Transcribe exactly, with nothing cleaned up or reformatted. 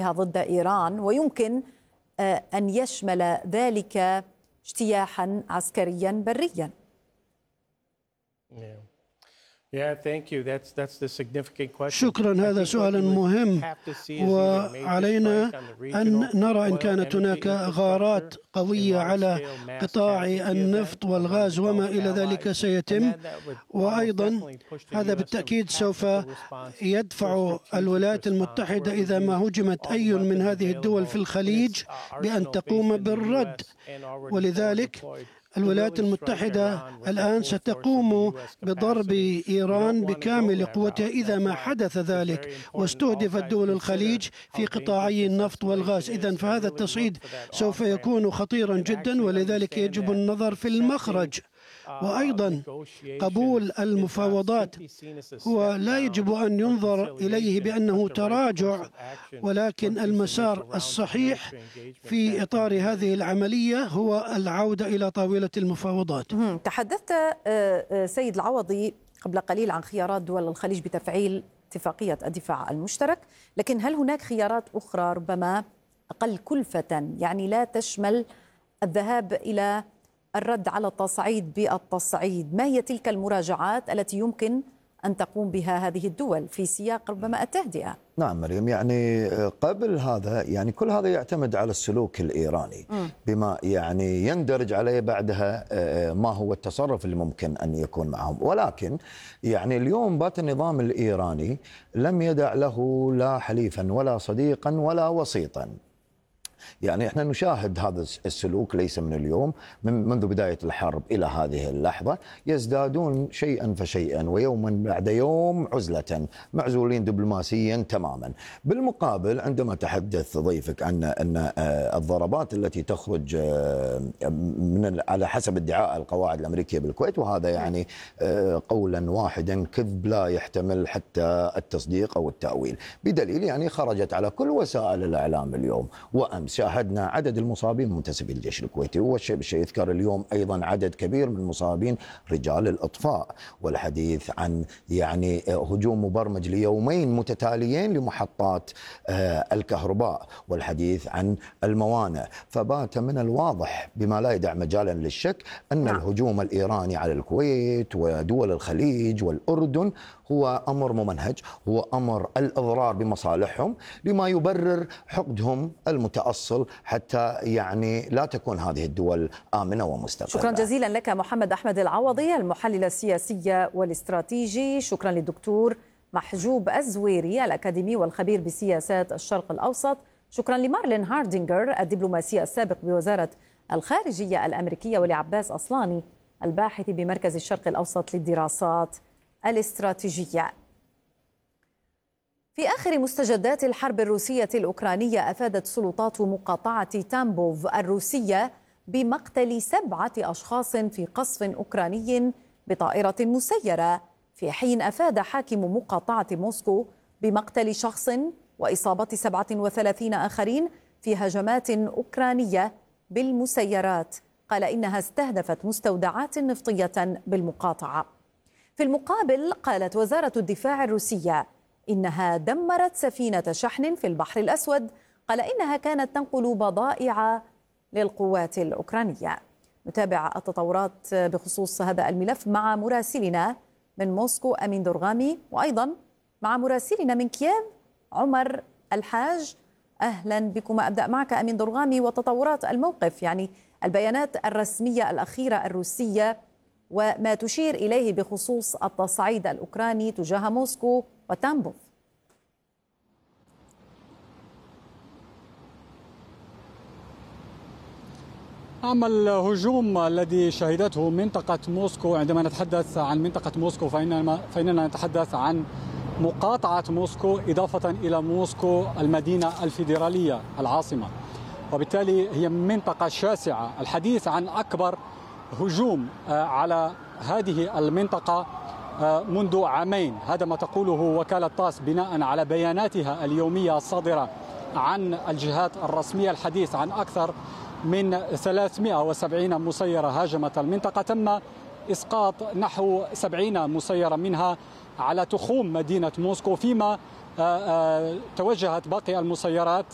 بها ضد إيران، ويمكن أن يشمل ذلك اجتياحا عسكريا بريا. شكرا، هذا سؤال مهم، وعلينا أن نرى إن كانت هناك غارات قوية على قطاع النفط والغاز وما إلى ذلك سيتم، وأيضا هذا بالتأكيد سوف يدفع الولايات المتحدة إذا ما هجمت أي من هذه الدول في الخليج بأن تقوم بالرد. ولذلك الولايات المتحدة الآن ستقوم بضرب إيران بكامل قوتها إذا ما حدث ذلك واستهدفت دول الخليج في قطاعي النفط والغاز. إذن فهذا التصعيد سوف يكون خطيرا جدا، ولذلك يجب النظر في المخرج. وأيضا قبول المفاوضات هو لا يجب أن ينظر إليه بأنه تراجع، ولكن المسار الصحيح في إطار هذه العملية هو العودة إلى طاولة المفاوضات. تحدثت سيد العوضي قبل قليل عن خيارات دول الخليج بتفعيل اتفاقية الدفاع المشترك، لكن هل هناك خيارات أخرى ربما أقل كلفة، يعني لا تشمل الذهاب إلى الرد على التصعيد بالتصعيد؟ ما هي تلك المراجعات التي يمكن أن تقوم بها هذه الدول في سياق ربما التهدئة؟ نعم مريم، يعني قبل هذا يعني كل هذا يعتمد على السلوك الإيراني م. بما يعني يندرج عليه بعدها ما هو التصرف اللي ممكن أن يكون معهم. ولكن يعني اليوم بات النظام الإيراني لم يدع له لا حليفا ولا صديقا ولا وسيطا. يعني احنا نشاهد هذا السلوك ليس من اليوم، من منذ بداية الحرب إلى هذه اللحظة يزدادون شيئا فشيئا ويوما بعد يوم عزلة، معزولين دبلوماسيا تماما. بالمقابل عندما تحدث ضيفك عن أن الضربات التي تخرج من على حسب ادعاء القواعد الأمريكية بالكويت، وهذا يعني قولا واحدا كذب لا يحتمل حتى التصديق أو التأويل، بدليل يعني خرجت على كل وسائل الإعلام اليوم وأمس شاهدنا عدد المصابين منتسبي الجيش الكويتي، والشيء بالشيء يذكر اليوم أيضا عدد كبير من المصابين رجال الإطفاء، والحديث عن يعني هجوم مبرمج ليومين متتاليين لمحطات الكهرباء، والحديث عن الموانئ. فبات من الواضح بما لا يدع مجالا للشك أن الهجوم الإيراني على الكويت ودول الخليج والأردن هو أمر ممنهج، هو أمر الإضرار بمصالحهم لما يبرر حقدهم المتأصل حتى يعني لا تكون هذه الدول آمنة ومستقرة. شكرا جزيلا لك محمد أحمد العوضي، المحلل السياسي والاستراتيجي. شكرا للدكتور محجوب الزويري الأكاديمي والخبير بسياسات الشرق الأوسط. شكرا لمارلين هاردينغر الدبلوماسي السابق بوزارة الخارجية الأمريكية، ولعباس أصلاني الباحث بمركز الشرق الأوسط للدراسات الاستراتيجية. في آخر مستجدات الحرب الروسية الأوكرانية، أفادت سلطات مقاطعة تامبوف الروسية بمقتل سبعة أشخاص في قصف أوكراني بطائرة مسيرة، في حين أفاد حاكم مقاطعة موسكو بمقتل شخص وإصابة سبعة وثلاثين آخرين في هجمات أوكرانية بالمسيرات. قال إنها استهدفت مستودعات نفطية بالمقاطعة. في المقابل قالت وزارة الدفاع الروسية إنها دمرت سفينة شحن في البحر الأسود، قال إنها كانت تنقل بضائع للقوات الأوكرانية. نتابع التطورات بخصوص هذا الملف مع مراسلنا من موسكو أمين درغامي، وأيضا مع مراسلنا من كييف عمر الحاج. أهلا بكم. أبدأ معك أمين درغامي وتطورات الموقف، يعني البيانات الرسمية الأخيرة الروسية وما تشير إليه بخصوص التصعيد الأوكراني تجاه موسكو وتامبوف. أما الهجوم الذي شهدته منطقة موسكو، عندما نتحدث عن منطقة موسكو فإننا, فإننا نتحدث عن مقاطعة موسكو إضافة إلى موسكو المدينة الفيدرالية العاصمة، وبالتالي هي منطقة شاسعة. الحديث عن أكبر هجوم على هذه المنطقة منذ عامين، هذا ما تقوله وكالة طاس بناء على بياناتها اليومية الصادرة عن الجهات الرسمية. الحديث عن أكثر من ثلاثمئة وسبعين مسيرة هاجمت المنطقة، تم إسقاط نحو سبعين مسيرة منها على تخوم مدينة موسكو، فيما توجهت باقي المسيرات